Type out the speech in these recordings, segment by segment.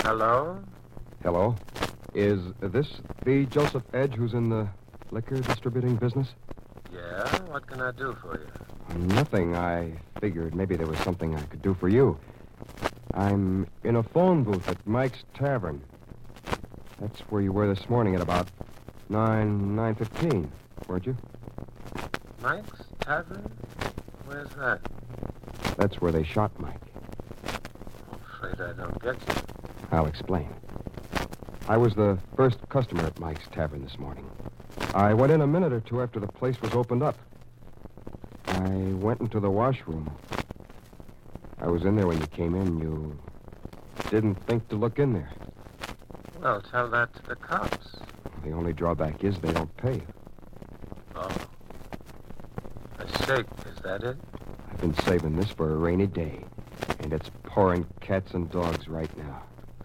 Hello? Hello. Is this the Joseph Edge who's in the liquor distributing business? Yeah? What can I do for you? Nothing. I figured maybe there was something I could do for you. I'm in a phone booth at Mike's Tavern. That's where you were this morning at about 9:15, weren't you? Mike's Tavern? Where's that? That's where they shot Mike. I'm afraid I don't get you. I'll explain. I was the first customer at Mike's Tavern this morning. I went in a minute or two after the place was opened up. I went into the washroom. I was in there when you came in. You didn't think to look in there. Well, tell that to the cops. The only drawback is they don't pay. Oh. A shake, is that it? I've been saving this for a rainy day, and it's pouring cats and dogs right now.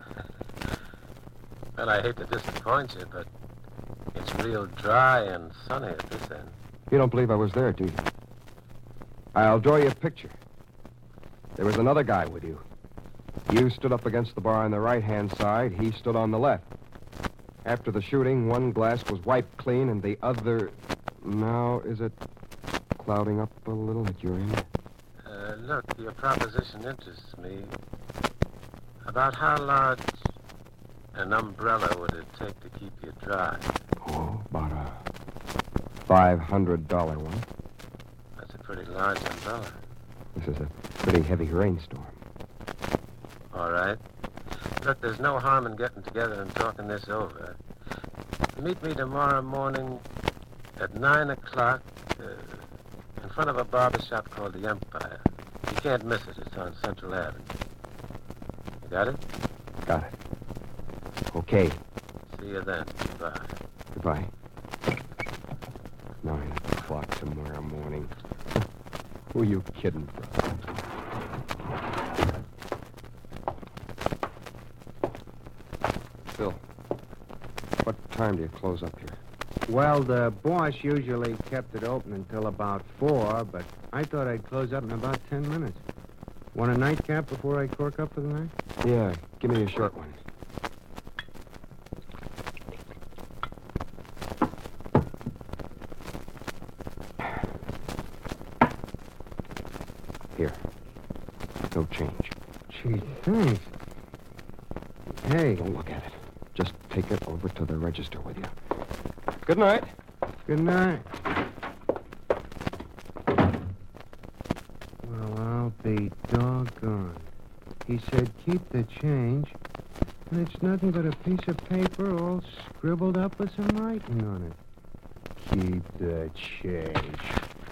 Well, I hate to disappoint you, but it's real dry and sunny at this end. You don't believe I was there, do you? I'll draw you a picture. There was another guy with you. You stood up against the bar on the right-hand side. He stood on the left. After the shooting, one glass was wiped clean and the other... Now, is it clouding up a little at your end? Look, your proposition interests me. About how large an umbrella would it take to keep you dry? Oh, about a $500 one. That's a pretty large umbrella. This is a pretty heavy rainstorm. All right. Look, there's no harm in getting together and talking this over. Meet me tomorrow morning at 9 o'clock in front of a barber shop called the Empire. You can't miss it. It's on Central Avenue. You got it? Got it. Okay. See you then. Bye. Goodbye. 9 o'clock tomorrow morning. Who are you kidding, bro? Phil, what time do you close up here? Well, the boss usually kept it open until about 4, but I thought I'd close up in about 10 minutes. Want a nightcap before I cork up for the night? Yeah, give me a short one. Here. No change. Gee, thanks. Hey. Don't look at it. Just take it over to the register with you. Good night. Good night. Well, I'll be doggone. He said keep the change, and it's nothing but a piece of paper all scribbled up with some writing on it. Keep the change.